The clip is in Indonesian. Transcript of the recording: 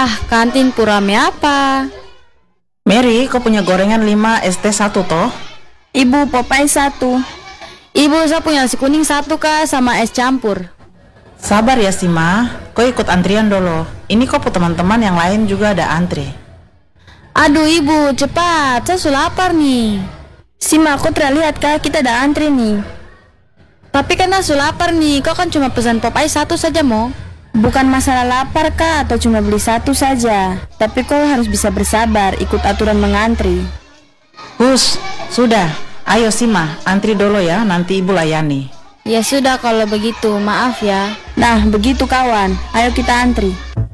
Kantin Purame apa? Mary, kau punya gorengan 5, ST 1 toh? Ibu, Popeye 1. Ibu, saya punya nasi kuning 1 Kak, sama es campur. Sabar ya Sima, kau ikut antrian dulu. Ini kau teman-teman yang lain juga ada antri. Aduh ibu, cepat, saya sudah lapar nih. Sima, kok terlihat Kak, kita ada antri nih. Tapi kan saya sudah lapar nih, kau kan cuma pesan Popeye 1 saja mo. Bukan masalah lapar Kak, atau cuma beli 1 saja. Tapi kau harus bisa bersabar, ikut aturan mengantri. Hus, sudah. Ayo Sima, antri dulu ya, nanti ibu layani. Ya sudah kalau begitu, maaf ya. Nah, begitu kawan. Ayo kita antri.